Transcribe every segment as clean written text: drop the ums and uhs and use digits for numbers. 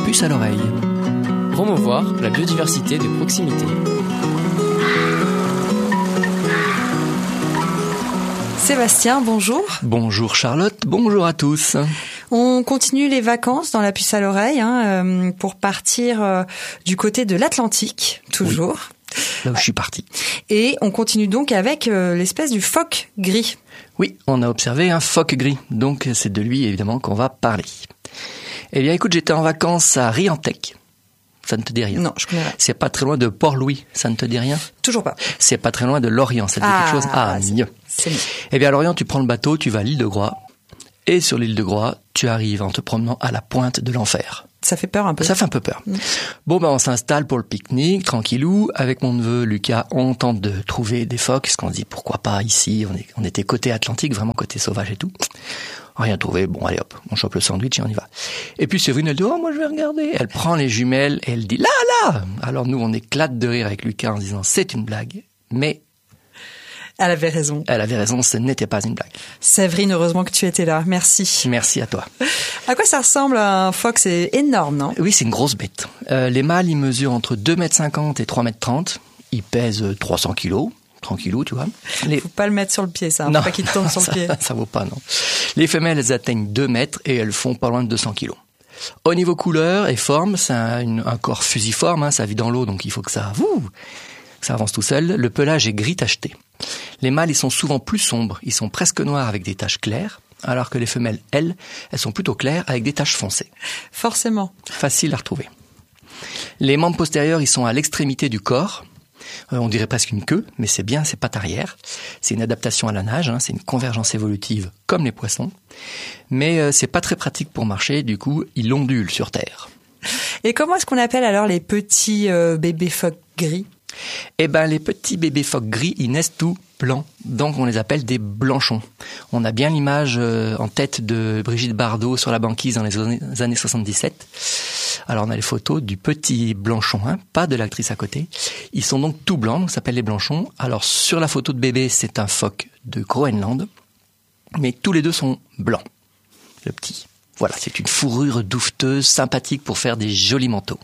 puce à l'oreille. Promouvoir la biodiversité de proximité. Sébastien, bonjour. Bonjour Charlotte, bonjour à tous. On continue les vacances dans la puce à l'oreille pour partir du côté de l'Atlantique, toujours. Oui, là où je suis parti. Et on continue donc avec l'espèce du phoque gris. Oui, on a observé un phoque gris, donc c'est de lui évidemment qu'on va parler. Eh bien écoute, j'étais en vacances à Riantec. Ça ne te dit rien? Non, je connais pas. C'est pas très loin de Port-Louis, ça ne te dit rien? Toujours pas. C'est pas très loin de Lorient, ça te dit quelque chose? Ah, mieux. C'est mieux. Eh bien à Lorient, tu prends le bateau, tu vas à l'île de Groix. Et sur l'île de Groix, tu arrives en te promenant à la pointe de l'enfer. Ça fait peur un peu. Ça fait un peu peur. Bon, on s'installe pour le pique-nique, tranquillou. Avec mon neveu Lucas, on tente de trouver des phoques, parce qu'on se dit pourquoi pas ici. On était côté Atlantique, vraiment côté sauvage et tout. Rien trouvé. Bon, allez hop, on chope le sandwich et on y va. Et puis Séverine, elle dit, oh, moi je vais regarder. Elle prend les jumelles et elle dit, là! Alors nous, on éclate de rire avec Lucas en se disant, c'est une blague. Mais elle avait raison. Elle avait raison, ce n'était pas une blague. Séverine, heureusement que tu étais là. Merci. Merci à toi. À quoi ça ressemble un phoque? C'est énorme, non? Oui, c'est une grosse bête. Les mâles, ils mesurent entre 2,50 m et 3,30 m. Ils pèsent 300 kg. Tranquillou, tu vois. Faut pas le mettre sur le pied, ça. Faut pas qu'il tombe sur le pied. Ça vaut pas, non. Les femelles, elles atteignent 2 mètres et elles font pas loin de 200 kg. Au niveau couleur et forme, c'est un corps fusiforme, ça vit dans l'eau, donc il faut que ça avance tout seul. Le pelage est gris tacheté. Les mâles, ils sont souvent plus sombres. Ils sont presque noirs avec des taches claires, alors que les femelles, elles sont plutôt claires avec des taches foncées. Forcément. Facile à retrouver. Les membres postérieurs, ils sont à l'extrémité du corps. On dirait presque une queue, mais c'est bien ses pattes arrière. C'est une adaptation à la nage, c'est une convergence évolutive comme les poissons. Mais c'est pas très pratique pour marcher, du coup, ils ondulent sur terre. Et comment est-ce qu'on appelle alors les petits bébés phoques gris? Eh ben, les petits bébés phoques gris, ils naissent tout blancs. Donc, on les appelle des blanchons. On a bien l'image en tête de Brigitte Bardot sur la banquise dans les années 77. Alors, on a les photos du petit blanchon, pas de l'actrice à côté. Ils sont donc tout blancs, donc ça s'appelle les blanchons. Alors, sur la photo de bébé, c'est un phoque de Groenland. Mais tous les deux sont blancs. Le petit. Voilà, c'est une fourrure douteuse, sympathique pour faire des jolis manteaux.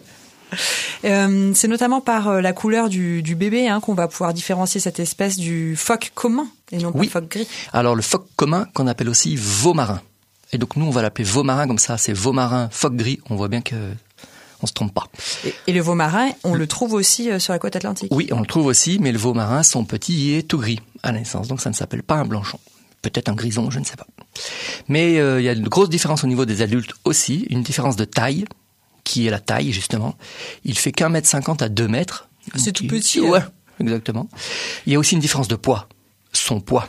C'est notamment par la couleur du bébé qu'on va pouvoir différencier cette espèce du phoque commun et non pas le phoque gris. Alors le phoque commun qu'on appelle aussi veau marin. Et donc nous on va l'appeler veau marin comme ça, c'est veau marin, phoque gris, on voit bien que on se trompe pas. Et le veau marin, on le trouve aussi sur la côte atlantique. Oui, on le trouve aussi, mais le veau marin, son petit est tout gris à la naissance, donc ça ne s'appelle pas un blanchon. Peut-être un grison, je ne sais pas. Mais il y a une grosse différence au niveau des adultes aussi, une différence de taille. Qui est la taille, justement. Il fait qu'1,50 m à 2 mètres. C'est tout petit. Ouais, exactement. Il y a aussi une différence de poids. Son poids.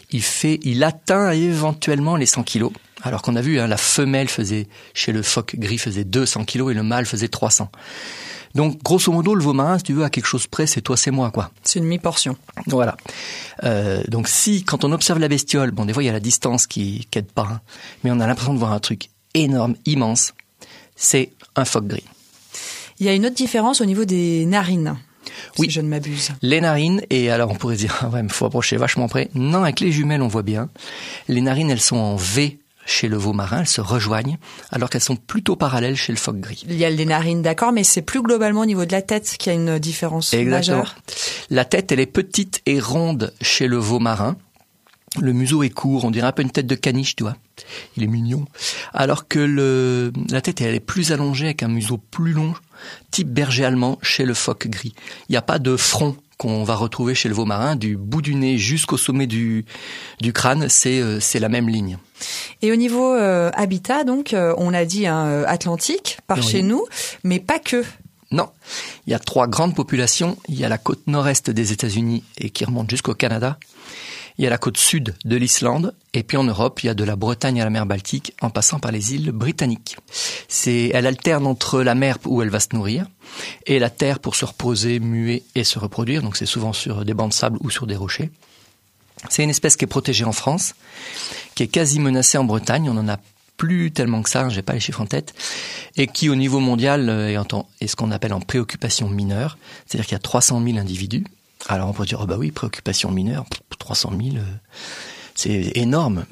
Il atteint éventuellement les 100 kilos. Alors qu'on a vu, la femelle chez le phoque gris faisait 200 kilos et le mâle faisait 300. Donc, grosso modo, le veau marin, si tu veux, à quelque chose près, c'est toi, c'est moi, quoi. C'est une mi-portion. Voilà. Donc, quand on observe la bestiole, des fois, il y a la distance qui aide pas, mais on a l'impression de voir un truc énorme, immense. C'est un phoque gris. Il y a une autre différence au niveau des narines. Si je ne m'abuse. Les narines, et alors on pourrait se dire, mais faut approcher vachement près. Non, avec les jumelles, on voit bien. Les narines, elles sont en V chez le veau marin, elles se rejoignent, alors qu'elles sont plutôt parallèles chez le phoque gris. Il y a les narines, d'accord, mais c'est plus globalement au niveau de la tête qu'il y a une différence majeure. La tête, elle est petite et ronde chez le veau marin. Le museau est court, on dirait un peu une tête de caniche, tu vois. Il est mignon. Alors que la tête, elle est plus allongée avec un museau plus long, type berger allemand chez le phoque gris. Il n'y a pas de front qu'on va retrouver chez le veau marin, du bout du nez jusqu'au sommet du crâne, c'est la même ligne. Et au niveau habitat, donc, on a dit Atlantique, chez nous, mais pas que. Non, il y a 3 grandes populations. Il y a la côte nord-est des États-Unis et qui remonte jusqu'au Canada. Il y a la côte sud de l'Islande, et puis en Europe, il y a de la Bretagne à la mer Baltique, en passant par les îles britanniques. Elle alterne entre la mer où elle va se nourrir, et la terre pour se reposer, muer et se reproduire, donc c'est souvent sur des bancs de sable ou sur des rochers. C'est une espèce qui est protégée en France, qui est quasi menacée en Bretagne, on en a plus tellement que ça, j'ai pas les chiffres en tête, et qui au niveau mondial est ce qu'on appelle en préoccupation mineure, c'est-à-dire qu'il y a 300 000 individus. Alors on peut dire, préoccupation mineure, 300 000, c'est énorme, mais bon,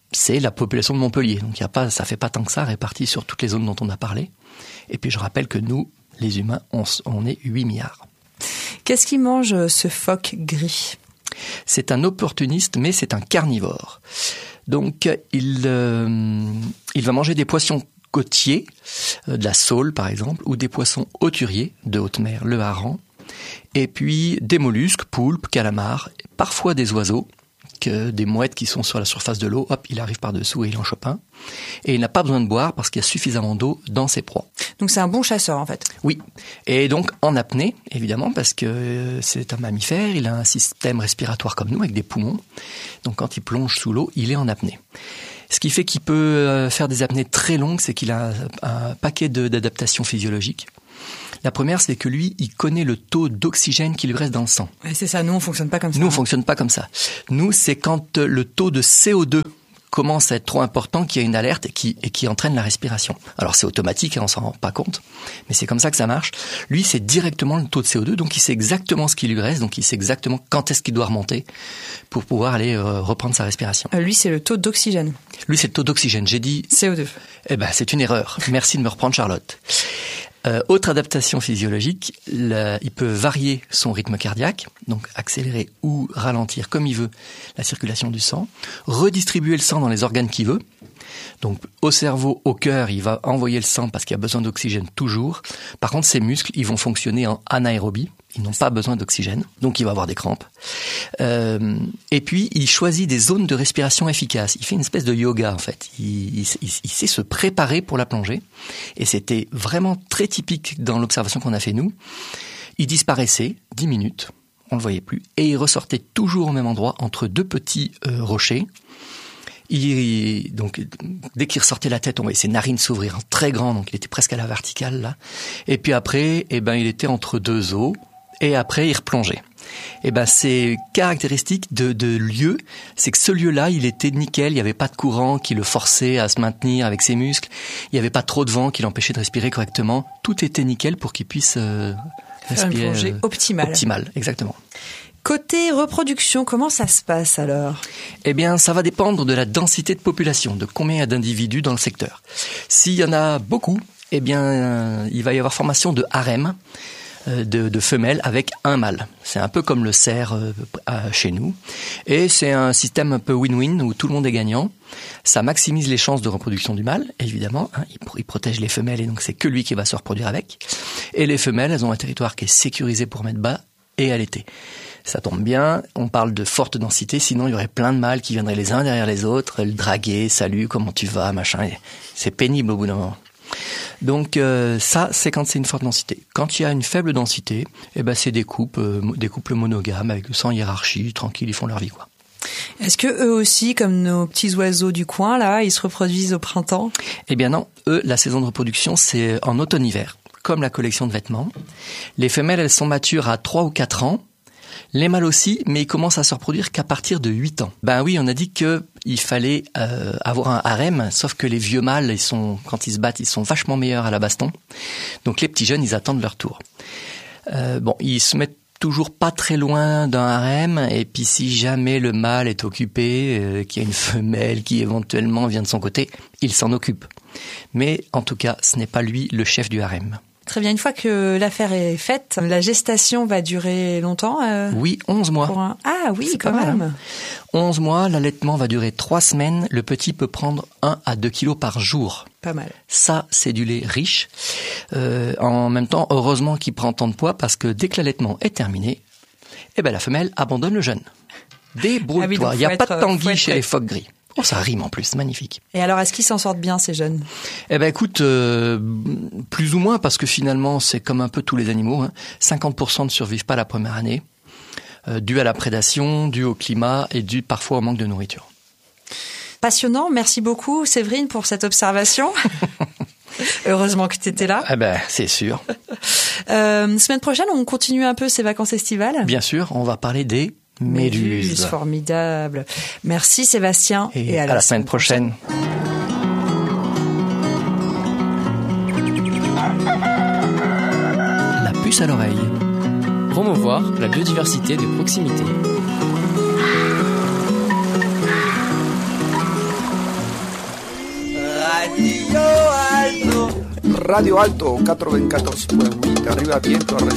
c'est la population de Montpellier. Donc ça fait pas tant que ça réparti sur toutes les zones dont on a parlé. Et puis je rappelle que nous, les humains, on est 8 milliards. Qu'est-ce qui mange ce phoque gris ? C'est un opportuniste, mais c'est un carnivore. Donc il va manger des poissons côtiers, de la saule par exemple, ou des poissons hauturiers de haute mer, le hareng, et puis des mollusques, poulpes, calamars, parfois des oiseaux, des mouettes qui sont sur la surface de l'eau, hop, il arrive par-dessous et il en chope un. Et il n'a pas besoin de boire parce qu'il y a suffisamment d'eau dans ses proies. Donc c'est un bon chasseur en fait. Oui, et donc en apnée, évidemment, parce que c'est un mammifère, il a un système respiratoire comme nous, avec des poumons. Donc quand il plonge sous l'eau, il est en apnée. Ce qui fait qu'il peut faire des apnées très longues, c'est qu'il a un paquet d'adaptations physiologiques. La première, c'est que lui, il connaît le taux d'oxygène qui lui reste dans le sang. Et c'est ça, nous on fonctionne pas comme ça. Nous on fonctionne pas comme ça. Nous, c'est quand le taux de CO2 commence à être trop important qu'il y a une alerte et qui entraîne la respiration. Alors c'est automatique, on s'en rend pas compte, mais c'est comme ça que ça marche. Lui, c'est directement le taux de CO2, donc il sait exactement ce qui lui reste, donc il sait exactement quand est-ce qu'il doit remonter pour pouvoir aller reprendre sa respiration. Lui, c'est le taux d'oxygène. Lui, c'est le taux d'oxygène. J'ai dit CO2. Eh ben, c'est une erreur. Merci de me reprendre, Charlotte. Autre adaptation physiologique, il peut varier son rythme cardiaque, donc accélérer ou ralentir comme il veut la circulation du sang, redistribuer le sang dans les organes qu'il veut. Donc au cerveau, au cœur, il va envoyer le sang parce qu'il a besoin d'oxygène toujours. Par contre, ses muscles, ils vont fonctionner en anaérobie. Ils n'ont pas besoin d'oxygène, donc il va avoir des crampes. Et puis, il choisit des zones de respiration efficaces. Il fait une espèce de yoga, en fait. Il sait se préparer pour la plongée. Et c'était vraiment très typique dans l'observation qu'on a fait, nous. Il disparaissait 10 minutes, on ne le voyait plus, et il ressortait toujours au même endroit, entre deux petits rochers. Donc, dès qu'il ressortait la tête, on voyait ses narines s'ouvrir très grand, donc il était presque à la verticale, là. Et puis après, il était entre deux eaux. Et après, il replongeait. C'est caractéristique de lieu, c'est que ce lieu-là, il était nickel, il n'y avait pas de courant qui le forçait à se maintenir avec ses muscles, il n'y avait pas trop de vent qui l'empêchait de respirer correctement, tout était nickel pour qu'il puisse respirer. Une plongée optimale. Optimale, exactement. Côté reproduction, comment ça se passe alors ? Ça va dépendre de la densité de population, de combien il y a d'individus dans le secteur. S'il y en a beaucoup, il va y avoir formation de harem, de femelles avec un mâle. C'est un peu comme le cerf chez nous. Et c'est un système un peu win-win où tout le monde est gagnant. Ça maximise les chances de reproduction du mâle, évidemment. Il protège les femelles et donc c'est que lui qui va se reproduire avec. Et les femelles, elles ont un territoire qui est sécurisé pour mettre bas et allaiter. Ça tombe bien, on parle de forte densité, sinon il y aurait plein de mâles qui viendraient les uns derrière les autres, le draguer, salut, comment tu vas, machin. C'est pénible au bout d'un moment. Donc ça, c'est quand c'est une forte densité. Quand il y a une faible densité, c'est des couples monogames avec sans hiérarchie, tranquilles, ils font leur vie, quoi. Est-ce que eux aussi, comme nos petits oiseaux du coin, là, ils se reproduisent au printemps ? Non, eux, la saison de reproduction, c'est en automne-hiver, comme la collection de vêtements. Les femelles, elles sont matures à 3 ou 4 ans. Les mâles aussi, mais ils commencent à se reproduire qu'à partir de 8 ans. Oui, on a dit qu'il fallait avoir un harem, sauf que les vieux mâles, quand ils se battent, ils sont vachement meilleurs à la baston. Donc les petits jeunes, ils attendent leur tour. Ils se mettent toujours pas très loin d'un harem, et puis si jamais le mâle est occupé, qu'il y a une femelle qui éventuellement vient de son côté, il s'en occupe. Mais en tout cas, ce n'est pas lui le chef du harem. Très bien, une fois que l'affaire est faite, la gestation va durer longtemps Oui, 11 mois. Ah oui, c'est quand même. Hein. 11 mois, l'allaitement va durer 3 semaines. Le petit peut prendre 1 à 2 kilos par jour. Pas mal. Ça, c'est du lait riche. En même temps, heureusement qu'il prend tant de poids parce que dès que l'allaitement est terminé, la femelle abandonne le jeune. Débrouille-toi. Il n'y a pas de tanguy chez les phoques gris. Oh, ça rime en plus, c'est magnifique. Et alors, est-ce qu'ils s'en sortent bien, ces jeunes ? Écoute, plus ou moins, parce que finalement, c'est comme un peu tous les animaux. 50% ne survivent pas la première année, dû à la prédation, dû au climat et dû parfois au manque de nourriture. Passionnant, merci beaucoup, Séverine, pour cette observation. Heureusement que tu étais là. C'est sûr. Semaine prochaine, on continue un peu ces vacances estivales ? Bien sûr, on va parler des méduses. Formidable. Merci Sébastien. Et à la semaine prochaine. La puce à l'oreille. Promouvoir la biodiversité de proximité. Radio Alto 94.8, arriba viento,